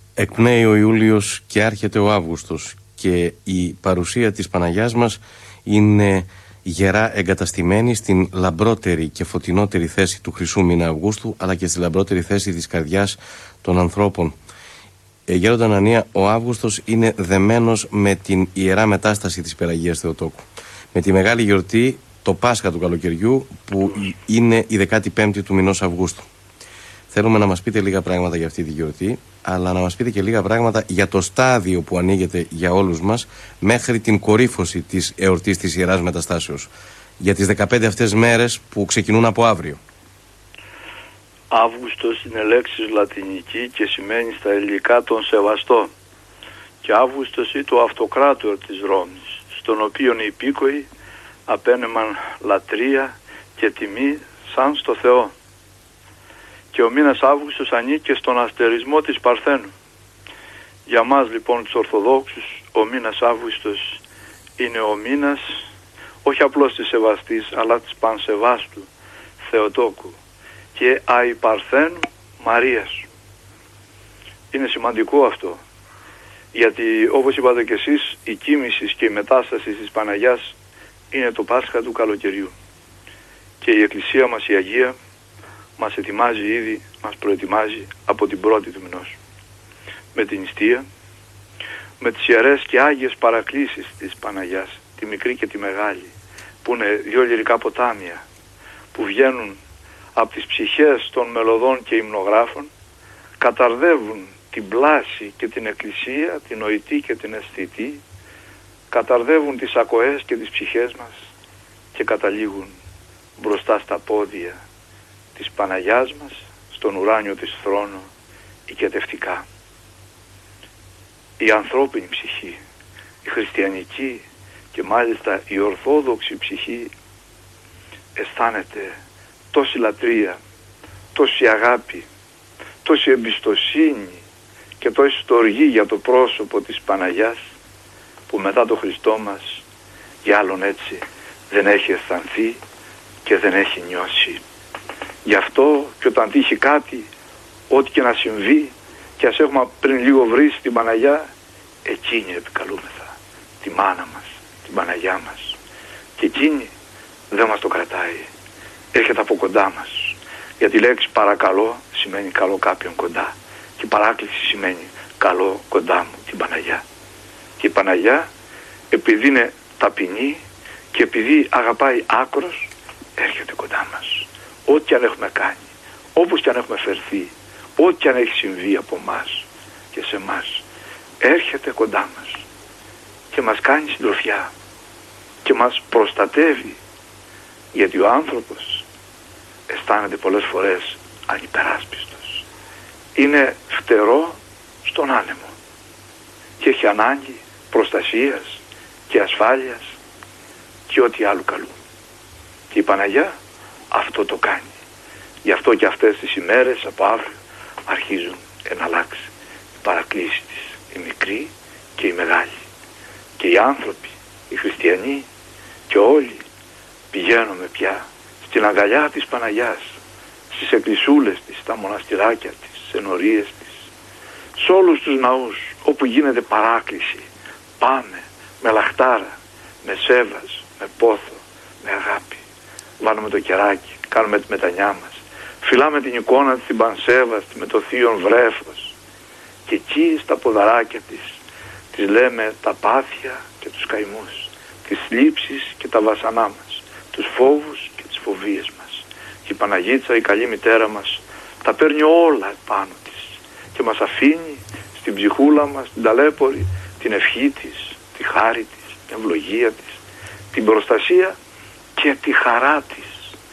Εκπνέει ο Ιούλιος και άρχεται ο Αύγουστος και η παρουσία της Παναγιάς μας είναι γερά εγκαταστημένη στην λαμπρότερη και φωτεινότερη θέση του χρυσού μήνα Αυγούστου, αλλά και στη λαμπρότερη θέση της καρδιάς των ανθρώπων. Γέροντα Ανανία, ο Αύγουστος είναι δεμένος με την Ιερά Μετάσταση της Περαγίας Θεοτόκου, με τη μεγάλη γιορτή, το Πάσχα του καλοκαιριού, που είναι η 15η του μηνός Αυγούστου. Θέλουμε να μας πείτε λίγα πράγματα για αυτή τη γιορτή, αλλά να μας πείτε και λίγα πράγματα για το στάδιο που ανοίγεται για όλους μας μέχρι την κορύφωση της εορτής της Ιεράς Μεταστάσεως, για τις 15 αυτές μέρες που ξεκινούν από αύριο. Αύγουστος είναι λέξη λατινική και σημαίνει στα ελληνικά τον σεβαστό. Και Αύγουστος είναι το αυτοκράτορ της Ρώμης, στον οποίο οι υπήκοοι απένεμαν λατρεία και τιμή σαν στο Θεό. Και ο μήνας Αύγουστος ανήκει στον αστερισμό της Παρθένου. Για μας λοιπόν τους Ορθοδόξους ο μήνας Αύγουστος είναι ο μήνας όχι απλώς της σεβαστής αλλά της πανσεβάστου Θεοτόκου και αϊ Παρθένου Μαρίας. Είναι σημαντικό αυτό, γιατί όπως είπατε και εσείς, η κοίμηση και η μετάσταση της Παναγιάς είναι το Πάσχα του καλοκαιριού. Και η Εκκλησία μας η Αγία μας ετοιμάζει ήδη, μας προετοιμάζει από την πρώτη του μηνός. Με την νηστεία, με τις ιερές και άγιες παρακλήσεις της Παναγιάς, τη μικρή και τη μεγάλη, που είναι δύο λυρικά ποτάμια, που βγαίνουν από τις ψυχές των μελωδών και υμνογράφων, καταρδεύουν την πλάση και την εκκλησία, την νοητή και την αισθητή, καταρδεύουν τις ακοές και τις ψυχές μας και καταλήγουν μπροστά στα πόδια της Παναγιάς μας, στον ουράνιο της θρόνο, οικετευτικά. Η ανθρώπινη ψυχή, η χριστιανική και μάλιστα η ορθόδοξη ψυχή αισθάνεται τόση λατρεία, τόση αγάπη, τόση εμπιστοσύνη και τόση στοργή για το πρόσωπο της Παναγιάς, που μετά το Χριστό μας για άλλον έτσι δεν έχει αισθανθεί και δεν έχει νιώσει. Γι' αυτό και όταν τύχει κάτι, ό,τι και να συμβεί, και ας έχουμε πριν λίγο βρει την Παναγιά, εκείνη επικαλούμεθα, τη μάνα μας, την Παναγιά μας. Και εκείνη δεν μας το κρατάει, έρχεται από κοντά μας. Γιατί η λέξη παρακαλώ σημαίνει καλό κάποιον κοντά, και η παράκληση σημαίνει καλό κοντά μου την Παναγιά. Και η Παναγιά, επειδή είναι ταπεινή και επειδή αγαπάει άκρος, έρχεται κοντά μας. Ό,τι και αν έχουμε κάνει, όπως και αν έχουμε φερθεί, ό,τι και αν έχει συμβεί από μας και σε μας, έρχεται κοντά μας και μας κάνει συντροφιά και μας προστατεύει, γιατί ο άνθρωπος αισθάνεται πολλές φορές ανυπεράσπιστος. Είναι φτερό στον άνεμο και έχει ανάγκη προστασίας και ασφάλειας και ό,τι άλλο καλού. Και η Παναγιά αυτό το κάνει. Γι' αυτό και αυτές τις ημέρες από αύριο αρχίζουν να αλλάξει η παρακλήση της, η μικρή και η μεγάλη. Και οι άνθρωποι, οι χριστιανοί και όλοι πηγαίνουμε πια στην αγκαλιά της Παναγιάς, στις εκκλησούλες της, στα μοναστηράκια της, στις ενορίες της, σε όλους τους ναούς όπου γίνεται παράκληση. Πάμε με λαχτάρα, με σέβας, με πόθο, με αγάπη. Βάλουμε το κεράκι, κάνουμε τη μετανιά μας, φυλάμε την εικόνα της την πανσέβαστη με το θείον βρέφος, και εκεί στα ποδαράκια της λέμε τα πάθια και τους καημούς, τις θλίψεις και τα βασανά μας, τους φόβους και τις φοβίες μας. Και η Παναγίτσα, η καλή μητέρα μας, τα παίρνει όλα επάνω της και μας αφήνει στην ψυχούλα μας, την ταλέπορη, την ευχή της, τη χάρη της, την ευλογία της, την προστασία και τη χαρά της.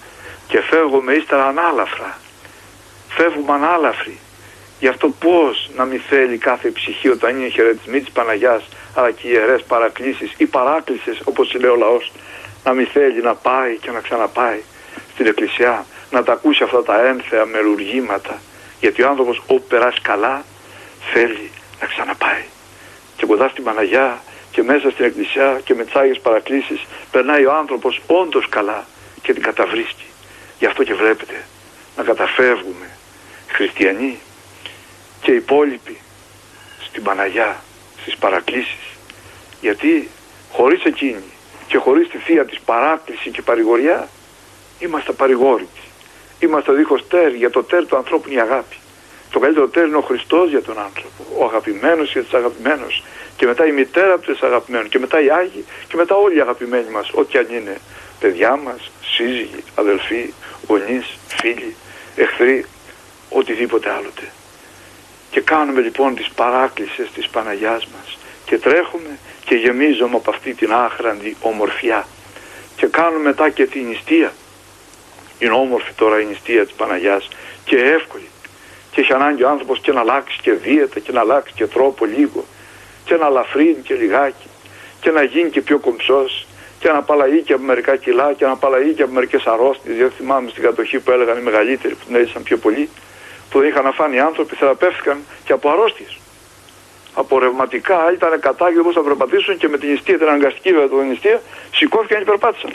Και φεύγουμε ύστερα ανάλαφρα, φεύγουμε ανάλαφροι. Γι' αυτό πώς να μην θέλει κάθε ψυχή, όταν είναι χαιρετισμοί της Παναγιάς, αλλά και οι ιερές παρακλήσεις ή παράκλησες, όπως λέει ο λαός, να μην θέλει να πάει και να ξαναπάει στην εκκλησιά, να τα ακούσει αυτά τα ένθεα μερουργήματα, γιατί ο άνθρωπος όπου περάσει καλά θέλει να ξαναπάει. Και κοντά στην Παναγιά και μέσα στην εκκλησιά και με τις Άγιες παρακλήσεις περνάει ο άνθρωπος όντως καλά και την καταβρίσκει. Γι' αυτό και βλέπετε να καταφεύγουμε χριστιανοί και οι υπόλοιποι στην Παναγιά, στις παρακλήσεις. Γιατί χωρίς εκείνη και χωρίς τη θεία της παράκληση και παρηγοριά είμαστε παρηγόρητοι. Είμαστε δίχως τέρ. Για το τέρ του ανθρώπου είναι η αγάπη. Το καλύτερο τέρ είναι ο Χριστός για τον άνθρωπο. Ο αγαπημένος για τους αγαπημένους. Και μετά η μητέρα του τους αγαπημένους. Και μετά οι Άγιοι. Και μετά όλοι οι αγαπημένοι μας. Ό,τι αν είναι παιδιά μας, σύζυγοι, αδελφοί, γονείς, φίλοι, εχθροί, οτιδήποτε άλλοτε. Και κάνουμε λοιπόν τις παράκλησες της Παναγιάς μας. Και τρέχουμε και γεμίζουμε από αυτή την άχραντη ομορφιά. Και κάνουμε μετά και την νηστεία. Είναι όμορφη τώρα η νηστεία της Παναγιάς και εύκολη. Και έχει ανάγκη ο άνθρωπος και να αλλάξει και δίαιτα και να αλλάξει και τρόπο λίγο. Και να ελαφρύνει και λιγάκι. Και να γίνει και πιο κομψός. Και να απαλλαγεί και από μερικά κιλά και να απαλλαγεί και από μερικές αρρώστιες. Γιατί θυμάμαι στην κατοχή που έλεγαν οι μεγαλύτεροι που την έζησαν πιο πολύ, που δεν είχαν να φάνε οι άνθρωποι, θεραπεύτηκαν και από αρρώστιες. Από ρευματικά, άλλοι ήταν κατά και δεν μπορούσαν να περπατήσουν και με την νηστεία, την αναγκαστική βέβαια την νηστεία, σηκώθηκαν και περπάτησαν.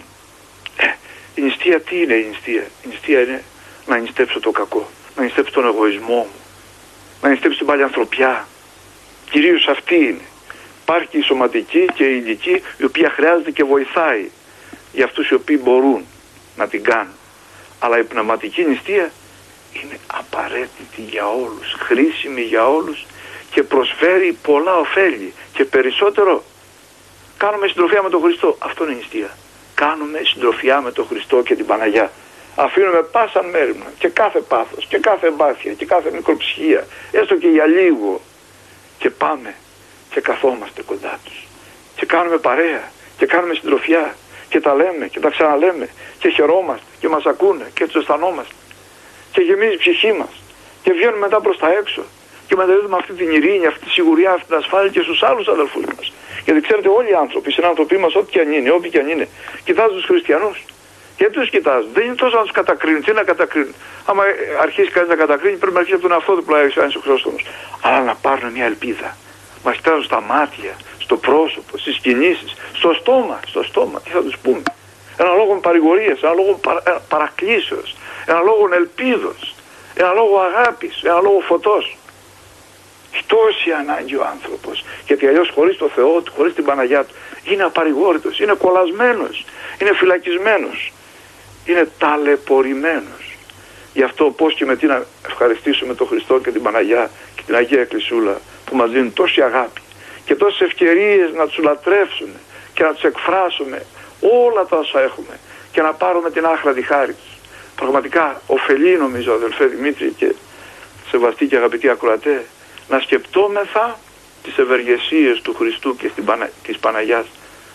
Η νηστεία τι είναι η νηστεία? Η νηστεία είναι να νηστέψω το κακό, να νηστέψω τον εγωισμό μου, να νηστέψω την παλιανθρωπιά. Κυρίως αυτή είναι. Υπάρχει η σωματική και η ηλική, η οποία χρειάζεται και βοηθάει για αυτούς οι οποίοι μπορούν να την κάνουν. Αλλά η πνευματική νηστεία είναι απαραίτητη για όλους, χρήσιμη για όλους και προσφέρει πολλά ωφέλη και περισσότερο. Κάνουμε συντροφιά με τον Χριστό. Αυτό είναι η νηστεία. Κάνουμε συντροφιά με τον Χριστό και την Παναγιά. Αφήνουμε πάσα μέρημνα και κάθε πάθος και κάθε εμπάθεια και κάθε μικροψυχία, έστω και για λίγο, και πάμε και καθόμαστε κοντά τους και κάνουμε παρέα και κάνουμε συντροφιά και τα λέμε και τα ξαναλέμε και χαιρόμαστε και μας ακούνε και τους αισθανόμαστε και γεμίζει η ψυχή μας και βγαίνουμε μετά προς τα έξω και μεταδίδουμε αυτή την ειρήνη, αυτή τη σιγουριά, αυτή την ασφάλεια και στους άλλους αδελφούς μας. Γιατί ξέρετε, όλοι οι άνθρωποι, οι συνάνθρωποι μας, ό,τι και αν είναι, όποιοι και αν είναι, κοιτάζουν τους χριστιανούς. Γιατί τους κοιτάζουν? Δεν είναι τόσο να τους κατακρίνουν. Τι να κατακρίνουν? Άμα αρχίσει κανείς να κατακρίνει, πρέπει να αρχίσει από τον εαυτό του πλάι, αν είσαι ο Χριστός. Αλλά να πάρουν μια ελπίδα. Μας κοιτάζουν στα μάτια, στο πρόσωπο, στις κινήσεις, στο στόμα. Τι θα τους πούμε? Ένα λόγο παρηγορίας, ένα λόγο παρακλήσεως, ένα λόγο ελπίδος, ένα λόγο αγάπης, ένα λόγο φωτός. Έχει τόση ανάγκη ο άνθρωπος, γιατί αλλιώς χωρίς το Θεό του, χωρίς την Παναγιά του, είναι απαρηγόρητος, είναι κολλασμένος, είναι φυλακισμένος, είναι ταλαιπωρημένος. Γι' αυτό πώς και με τι να ευχαριστήσουμε τον Χριστό και την Παναγιά και την Αγία Εκκλησούλα που μας δίνουν τόση αγάπη και τόσες ευκαιρίες να τους λατρεύσουμε και να τους εκφράσουμε όλα τα όσα έχουμε και να πάρουμε την άχρατη χάρη τους. Πραγματικά ωφελεί, νομίζω, αδελφέ Δημήτρη και σεβαστοί και αγαπητοί ακροατέ, να σκεπτόμεθα τις ευεργεσίες του Χριστού και της Παναγιάς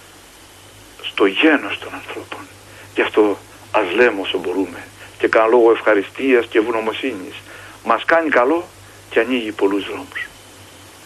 στο γένος των ανθρώπων. Γι' αυτό ας λέμε όσο μπορούμε και κάνω λόγο ευχαριστίας και ευγνωμοσύνης. Μας κάνει καλό και ανοίγει πολλούς δρόμους.